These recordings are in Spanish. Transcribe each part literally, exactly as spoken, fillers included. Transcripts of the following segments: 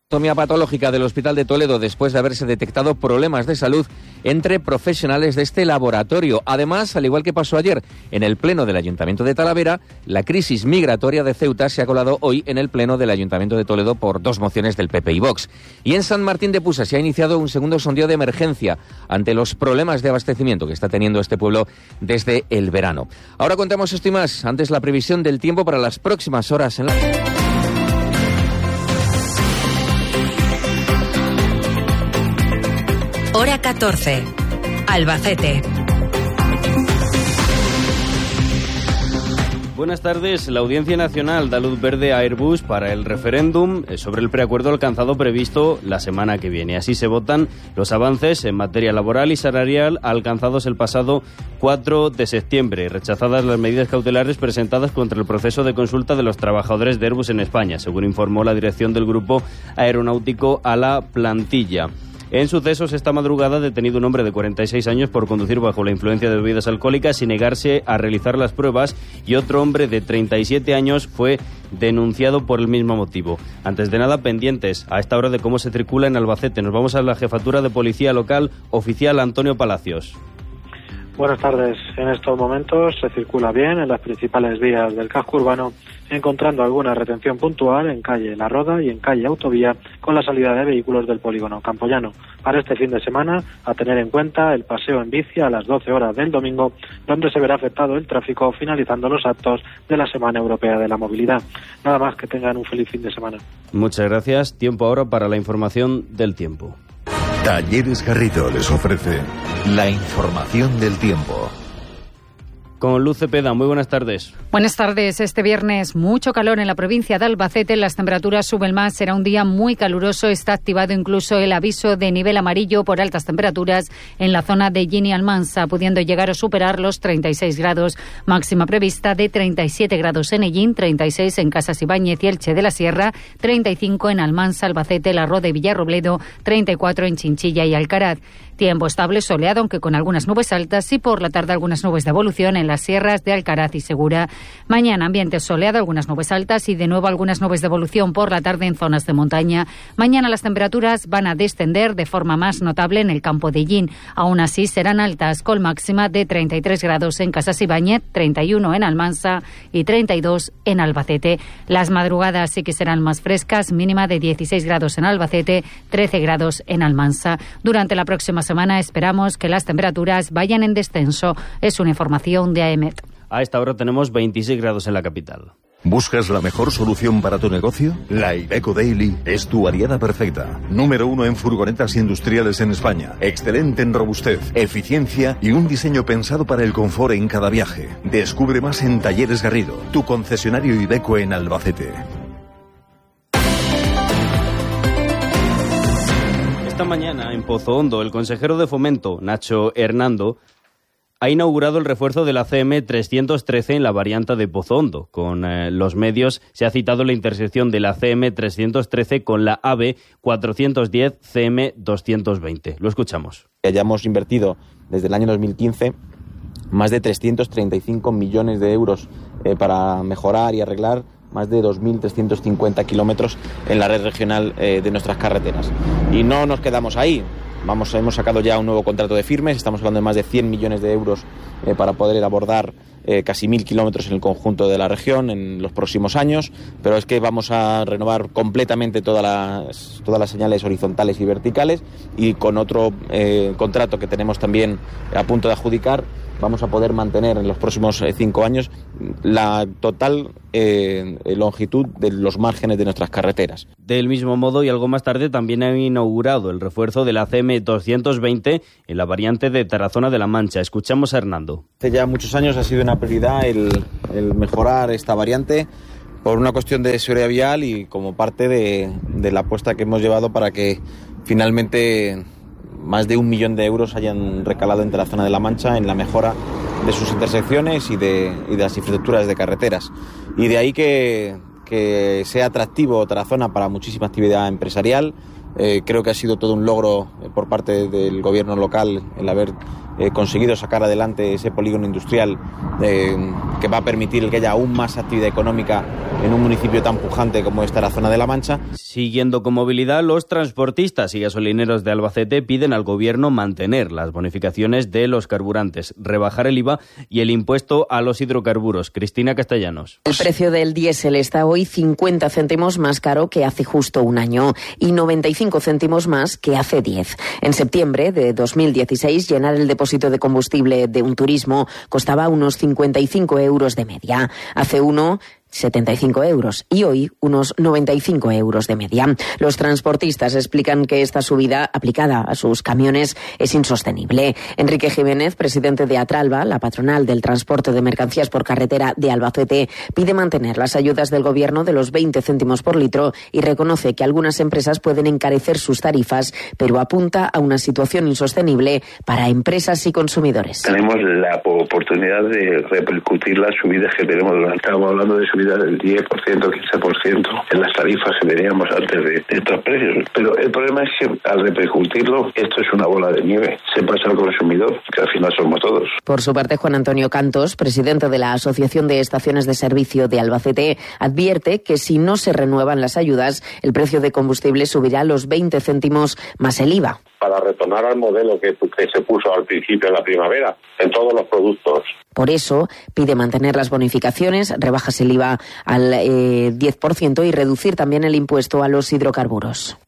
Anatomía patológica del Hospital de Toledo después de haberse detectado problemas de salud entre profesionales de este laboratorio. Además, al igual que pasó ayer en el Pleno del Ayuntamiento de Talavera, la crisis migratoria de Ceuta se ha colado hoy en el Pleno del Ayuntamiento de Toledo por dos mociones del P P y Vox. Y en San Martín de Pusa se ha iniciado un segundo sondeo de emergencia ante los problemas de abastecimiento que está teniendo este pueblo desde el verano. Ahora contamos esto y más. Antes, la previsión del tiempo para las próximas horas en la... Hora catorce. Albacete. Buenas tardes. La Audiencia Nacional da luz verde a Airbus para el referéndum sobre el preacuerdo alcanzado previsto la semana que viene. Así se votan los avances en materia laboral y salarial alcanzados el pasado cuatro de septiembre, rechazadas las medidas cautelares presentadas contra el proceso de consulta de los trabajadores de Airbus en España, según informó la dirección del grupo aeronáutico a la plantilla. En sucesos, esta madrugada, detenido un hombre de cuarenta y seis años por conducir bajo la influencia de bebidas alcohólicas y negarse a realizar las pruebas, y otro hombre de treinta y siete años fue denunciado por el mismo motivo. Antes de nada, pendientes a esta hora de cómo se circula en Albacete. Nos vamos a la Jefatura de Policía Local, oficial Antonio Palacios. Buenas tardes. En estos momentos se circula bien en las principales vías del casco urbano, encontrando alguna retención puntual en calle La Roda y en calle Autovía con la salida de vehículos del polígono Campoyano. Para este fin de semana, a tener en cuenta el paseo en bici a las doce horas del domingo, donde se verá afectado el tráfico finalizando los actos de la Semana Europea de la Movilidad. Nada más, que tengan un feliz fin de semana. Muchas gracias. Tiempo ahora para la información del tiempo. Talleres Garrido les ofrece la información del tiempo. Con Luz Cepeda, muy buenas tardes. Buenas tardes. Este viernes mucho calor en la provincia de Albacete. Las temperaturas suben más. Será un día muy caluroso. Está activado incluso el aviso de nivel amarillo por altas temperaturas en la zona de Gini Almansa, pudiendo llegar a superar los treinta y seis grados. Máxima prevista de treinta y siete grados en Ellín, treinta y seis en Casas Ibáñez y Elche de la Sierra, treinta y cinco en Almansa, Albacete, La Roda y Villarrobledo, treinta y cuatro en Chinchilla y Alcaraz. Tiempo estable, soleado, aunque con algunas nubes altas, y por la tarde algunas nubes de evolución en las sierras de Alcaraz y Segura. Mañana ambiente soleado, algunas nubes altas y de nuevo algunas nubes de evolución por la tarde en zonas de montaña. Mañana las temperaturas van a descender de forma más notable en el campo de Ellín. Aún así serán altas, con máxima de treinta y tres grados en Casas Ibáñez, treinta y uno en Almansa y treinta y dos en Albacete. Las madrugadas sí que serán más frescas, mínima de dieciséis grados en Albacete, trece grados en Almansa. Durante la próxima semana esperamos que las temperaturas vayan en descenso. Es una información de A E M E T. A esta hora tenemos veintiséis grados en la capital. ¿Buscas la mejor solución para tu negocio? La Iveco Daily es tu aliada perfecta. Número uno en furgonetas industriales en España. Excelente en robustez, eficiencia y un diseño pensado para el confort en cada viaje. Descubre más en Talleres Garrido, tu concesionario Iveco en Albacete. Esta mañana, en Pozo Hondo, el consejero de Fomento, Nacho Hernando, ha inaugurado el refuerzo de la C M trescientos trece en la variante de Pozo Hondo. Con eh, los medios se ha citado la intersección de la C M trescientos trece con la A V cuatrocientos diez C M doscientos veinte. Lo escuchamos. Hayamos invertido desde el año dos mil quince más de trescientos treinta y cinco millones de euros eh, para mejorar y arreglar más de dos mil trescientos cincuenta kilómetros en la red regional eh, de nuestras carreteras. Y no nos quedamos ahí. Vamos, hemos sacado ya un nuevo contrato de firmes, estamos hablando de más de cien millones de euros eh, para poder abordar eh, casi mil kilómetros en el conjunto de la región en los próximos años, pero es que vamos a renovar completamente todas las, todas las señales horizontales y verticales, y con otro eh, contrato que tenemos también a punto de adjudicar, vamos a poder mantener en los próximos eh, cinco años la total eh, longitud de los márgenes de nuestras carreteras. Del mismo modo, y algo más tarde, también ha inaugurado el refuerzo de la C M doscientos veinte en la variante de Tarazona de la Mancha. Escuchamos a Hernando. Hace ya muchos años ha sido una prioridad el, el mejorar esta variante por una cuestión de seguridad vial y como parte de, de la apuesta que hemos llevado para que finalmente más de un millón de euros hayan recalado en Tarazona de la Mancha en la mejora de sus intersecciones y de, y de las infraestructuras de carreteras. Y de ahí que, que sea atractivo Tarazona para muchísima actividad empresarial. Eh, creo que ha sido todo un logro por parte del gobierno local el haber eh, conseguido sacar adelante ese polígono industrial eh, que va a permitir que haya aún más actividad económica en un municipio tan pujante como esta la zona de La Mancha. Siguiendo con movilidad, los transportistas y gasolineros de Albacete piden al gobierno mantener las bonificaciones de los carburantes, rebajar el I V A y el impuesto a los hidrocarburos. Cristina Castellanos. El precio del diésel está hoy cincuenta céntimos más caro que hace justo un año y noventa y cinco céntimos más que hace diez. En septiembre de dos mil dieciséis, llenar el depósito de combustible de un turismo costaba unos cincuenta y cinco euros de media. Hace uno... setenta y cinco euros y hoy unos noventa y cinco euros de media. Los transportistas explican que esta subida aplicada a sus camiones es insostenible. Enrique Jiménez, presidente de Atralba, la patronal del transporte de mercancías por carretera de Albacete, pide mantener las ayudas del gobierno de los veinte céntimos por litro y reconoce que algunas empresas pueden encarecer sus tarifas, pero apunta a una situación insostenible para empresas y consumidores. Tenemos la oportunidad de repercutir las subidas que tenemos. Estamos hablando de subida del diez por ciento, quince por ciento en las tarifas que teníamos antes de, de estos precios. Pero el problema es que al repercutirlo, esto es una bola de nieve. Se pasa al consumidor, que al final somos todos. Por su parte, Juan Antonio Cantos, presidente de la Asociación de Estaciones de Servicio de Albacete, advierte que si no se renuevan las ayudas, el precio de combustible subirá los veinte céntimos más el I V A. Para retornar al modelo que, que se puso al principio de la primavera, en todos los productos. Por eso, pide mantener las bonificaciones, rebajas el I V A al eh, diez por ciento y reducir también el impuesto a los hidrocarburos.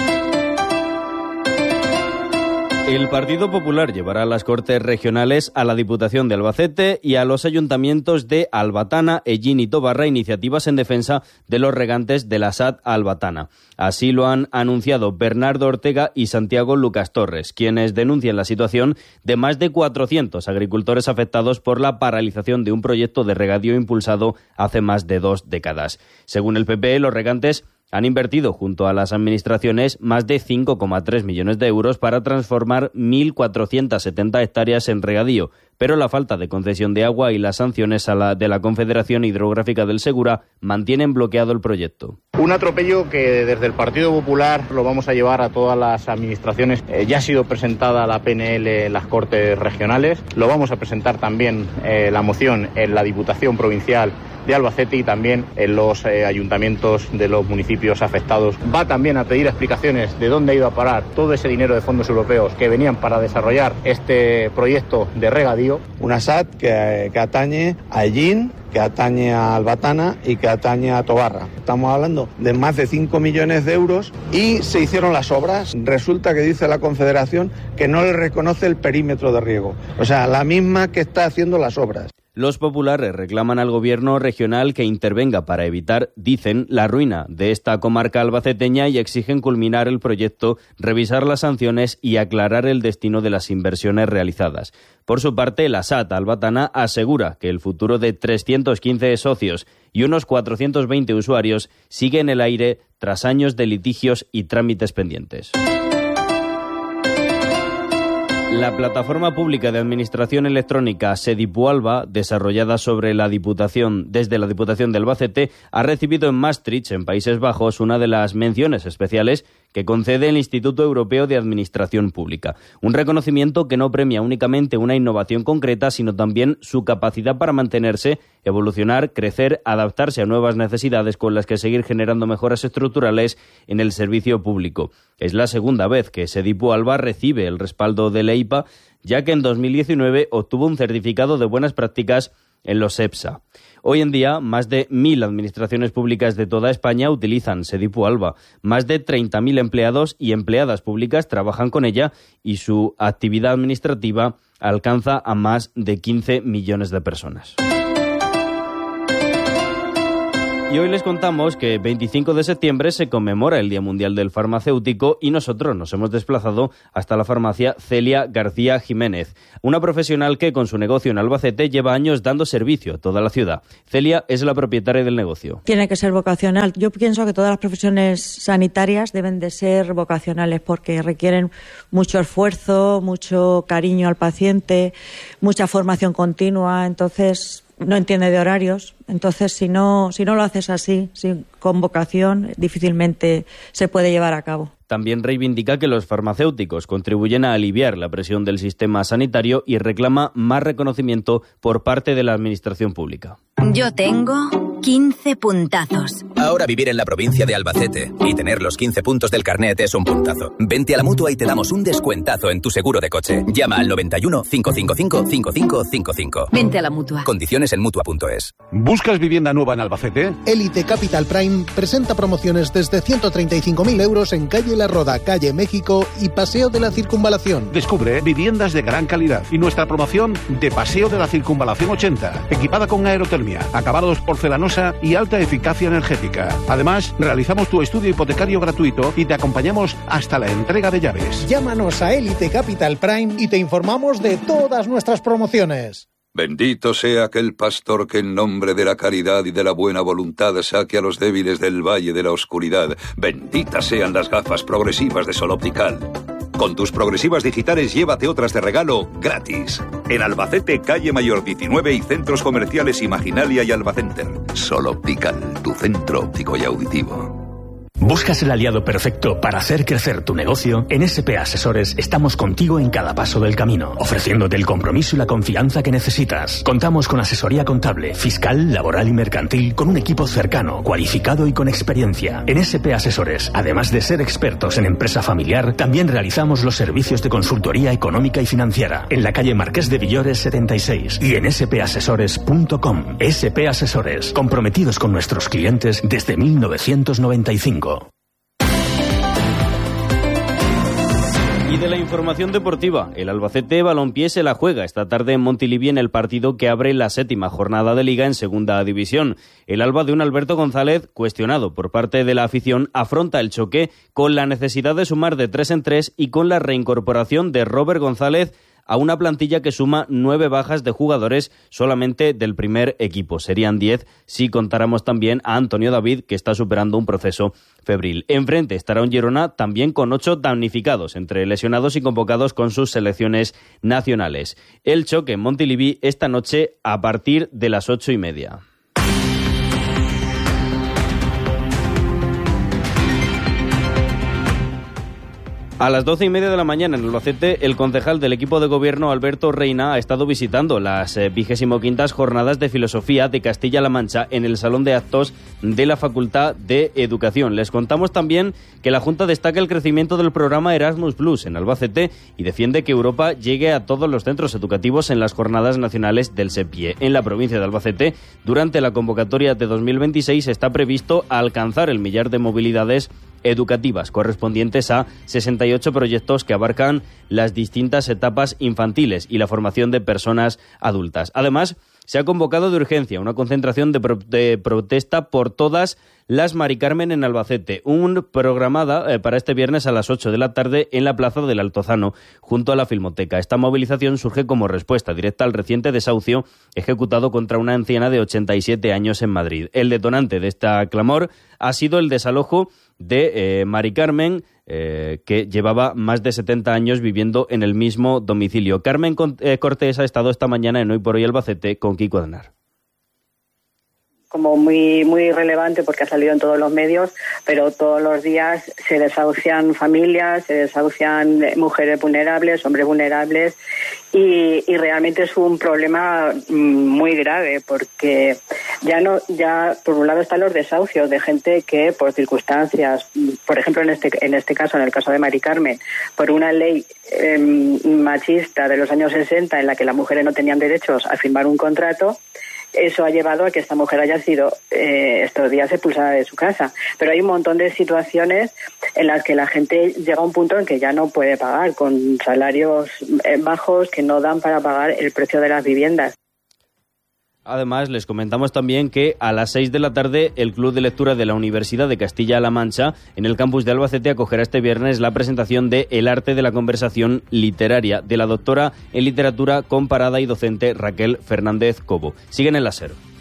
El Partido Popular llevará a las Cortes Regionales a la Diputación de Albacete y a los ayuntamientos de Albatana, Ellín y Tobarra iniciativas en defensa de los regantes de la S A D Albatana. Así lo han anunciado Bernardo Ortega y Santiago Lucas Torres, quienes denuncian la situación de más de cuatrocientos agricultores afectados por la paralización de un proyecto de regadío impulsado hace más de dos décadas. Según el P P, los regantes han invertido junto a las administraciones más de cinco coma tres millones de euros para transformar mil cuatrocientas setenta hectáreas en regadío, pero la falta de concesión de agua y las sanciones a la de la Confederación Hidrográfica del Segura mantienen bloqueado el proyecto. Un atropello que desde el Partido Popular lo vamos a llevar a todas las administraciones. Eh, ya ha sido presentada la P N L en las Cortes Regionales, lo vamos a presentar también eh, la moción en la Diputación Provincial de Albacete y también en los eh, ayuntamientos de los municipios afectados. Va también a pedir explicaciones de dónde ha ido a parar todo ese dinero de fondos europeos que venían para desarrollar este proyecto de regadío. Una S A D que, que atañe a Ellín, que atañe a Albatana y que atañe a Tobarra. Estamos hablando de más de cinco millones de euros y se hicieron las obras. Resulta que dice la Confederación que no le reconoce el perímetro de riego. O sea, la misma que está haciendo las obras. Los populares reclaman al gobierno regional que intervenga para evitar, dicen, la ruina de esta comarca albaceteña y exigen culminar el proyecto, revisar las sanciones y aclarar el destino de las inversiones realizadas. Por su parte, la S A D Albatana asegura que el futuro de trescientos quince socios y unos cuatrocientos veinte usuarios sigue en el aire tras años de litigios y trámites pendientes. La plataforma pública de administración electrónica Sedipualba, desarrollada sobre la Diputación, desde la Diputación de Albacete, ha recibido en Maastricht, en Países Bajos, una de las menciones especiales que concede el Instituto Europeo de Administración Pública. Un reconocimiento que no premia únicamente una innovación concreta, sino también su capacidad para mantenerse, evolucionar, crecer, adaptarse a nuevas necesidades con las que seguir generando mejoras estructurales en el servicio público. Es la segunda vez que Sedipualba recibe el respaldo de la E I P A, ya que en dos mil diecinueve obtuvo un certificado de buenas prácticas en los EPSA. Hoy en día, más de mil administraciones públicas de toda España utilizan Sedipualba. Más de treinta mil empleados y empleadas públicas trabajan con ella y su actividad administrativa alcanza a más de quince millones de personas. Y hoy les contamos que veinticinco de septiembre se conmemora el Día Mundial del Farmacéutico y nosotros nos hemos desplazado hasta la farmacia Celia García Jiménez, una profesional que con su negocio en Albacete lleva años dando servicio a toda la ciudad. Celia es la propietaria del negocio. Tiene que ser vocacional. Yo pienso que todas las profesiones sanitarias deben de ser vocacionales porque requieren mucho esfuerzo, mucho cariño al paciente, mucha formación continua. Entonces, no entiende de horarios. Entonces, si no, si no lo haces así, sin convocación, difícilmente se puede llevar a cabo. También reivindica que los farmacéuticos contribuyen a aliviar la presión del sistema sanitario y reclama más reconocimiento por parte de la administración pública. Yo tengo quince puntazos. Ahora vivir en la provincia de Albacete y tener los quince puntos del carnet es un puntazo. Vente a la Mutua y te damos un descuentazo en tu seguro de coche. Llama al noventa y uno, cinco cinco cinco, cinco cinco cinco cinco. Vente a la Mutua. Condiciones en Mutua punto es. ¿Buscas vivienda nueva en Albacete? Elite Capital Prime presenta promociones desde ciento treinta y cinco mil euros en calle La Roda, calle México y Paseo de la Circunvalación. Descubre viviendas de gran calidad y nuestra promoción de Paseo de la Circunvalación ochenta, equipada con aerotermia, acabados porcelanosa y alta eficacia energética. Además, realizamos tu estudio hipotecario gratuito y te acompañamos hasta la entrega de llaves. Llámanos a Elite Capital Prime y te informamos de todas nuestras promociones. Bendito sea aquel pastor que en nombre de la caridad y de la buena voluntad saque a los débiles del valle de la oscuridad. Benditas sean las gafas progresivas de Sol Optical. Con tus progresivas digitales llévate otras de regalo gratis. En Albacete, calle Mayor diecinueve y centros comerciales Imaginalia y Albacenter. Sol Optical, tu centro óptico y auditivo. ¿Buscas el aliado perfecto para hacer crecer tu negocio? En S P Asesores estamos contigo en cada paso del camino, ofreciéndote el compromiso y la confianza que necesitas. Contamos con asesoría contable, fiscal, laboral y mercantil, con un equipo cercano, cualificado y con experiencia. En S P Asesores, además de ser expertos en empresa familiar, también realizamos los servicios de consultoría económica y financiera, en la calle Marqués de Villores setenta y seis y en s p asesores punto com. S P Asesores, comprometidos con nuestros clientes desde mil novecientos noventa y cinco. Y de la información deportiva, el Albacete Balompié se la juega esta tarde en Montilivi en el partido que abre la séptima jornada de Liga en Segunda División. El Alba de un Alberto González, cuestionado por parte de la afición, afronta el choque con la necesidad de sumar de tres en tres y con la reincorporación de Robert González a una plantilla que suma nueve bajas de jugadores solamente del primer equipo. Serían diez si contáramos también a Antonio David, que está superando un proceso febril. Enfrente estará un Girona también con ocho damnificados, entre lesionados y convocados con sus selecciones nacionales. El choque en Montilivi esta noche a partir de las ocho y media. A las doce y media de la mañana en Albacete, el concejal del equipo de gobierno, Alberto Reina, ha estado visitando las vigésimo quintas jornadas de filosofía de Castilla-La Mancha en el Salón de Actos de la Facultad de Educación. Les contamos también que la Junta destaca el crecimiento del programa Erasmus Plus en Albacete y defiende que Europa llegue a todos los centros educativos en las jornadas nacionales del SEPIE. En la provincia de Albacete, durante la convocatoria de dos mil veintiséis, está previsto alcanzar el millar de movilidades educativas correspondientes a sesenta y ocho proyectos que abarcan las distintas etapas infantiles y la formación de personas adultas. Además, se ha convocado de urgencia una concentración de, pro de protesta por todas las Mari Carmen en Albacete, un programada eh, para este viernes a las ocho de la tarde en la Plaza del Altozano, junto a la Filmoteca. Esta movilización surge como respuesta directa al reciente desahucio ejecutado contra una anciana de ochenta y siete años en Madrid. El detonante de esta clamor ha sido el desalojo de eh, Mari Carmen, eh, que llevaba más de setenta años viviendo en el mismo domicilio. Carmen eh, Cortés ha estado esta mañana en Hoy por Hoy Albacete con Kiko Aznar. Como muy muy relevante porque ha salido en todos los medios, pero todos los días se desahucian familias, se desahucian mujeres vulnerables, hombres vulnerables y, y realmente es un problema muy grave porque ya no ya por un lado están los desahucios de gente que por circunstancias, por ejemplo en este en este caso, en el caso de Mari Carmen, por una ley eh, machista de los años sesenta en la que las mujeres no tenían derechos a firmar un contrato. Eso ha llevado a que esta mujer haya sido eh, estos días expulsada de su casa. Pero hay un montón de situaciones en las que la gente llega a un punto en que ya no puede pagar, con salarios eh, bajos que no dan para pagar el precio de las viviendas. Además, les comentamos también que a las seis de la tarde el Club de Lectura de la Universidad de Castilla-La Mancha en el campus de Albacete acogerá este viernes la presentación de El arte de la conversación literaria de la doctora en literatura comparada y docente Raquel Fernández Cobo. Siguen en la SER.